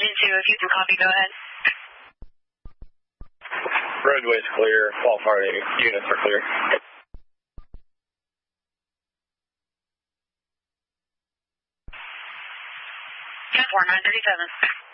Engine 2, if you can copy, go ahead. Roadway's clear. All fire units are clear. 10-4, 937.